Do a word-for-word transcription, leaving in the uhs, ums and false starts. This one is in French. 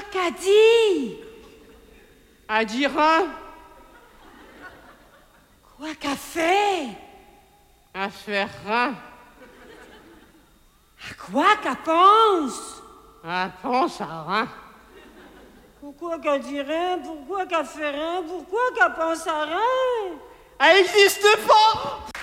qu'a dit? À dire rien. Quoi qu'a fait? À faire rien. À quoi qu'a pense? À pense à rien. Pourquoi qu'a dit rien? Pourquoi qu'a fait rien? Pourquoi qu'a pense à rien? Elle existe pas!